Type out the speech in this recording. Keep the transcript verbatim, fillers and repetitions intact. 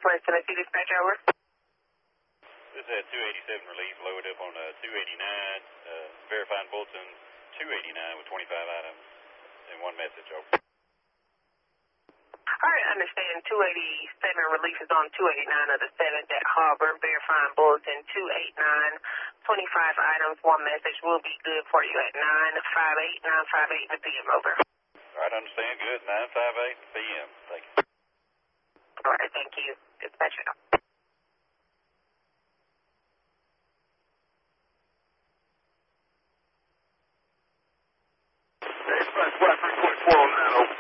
Northwest Tennessee Dispatch Hour. This is a two eighty-seven release loaded up on a two eighty-nine, uh, verifying bulletin two eighty-nine with twenty-five items and one message. Over. All right, understand. two eighty-seven releases on two eighty-nine of the seventh at Harbor, verifying bulletin two eighty-nine, twenty-five items, one message will be good for you at nine fifty-eight, nine fifty-eight in the P M. Over. All right, understand. Good. nine fifty-eight P M. Thank you. All right, thank you. Dispatch out. Dispatch, flat three point four oh nine, over.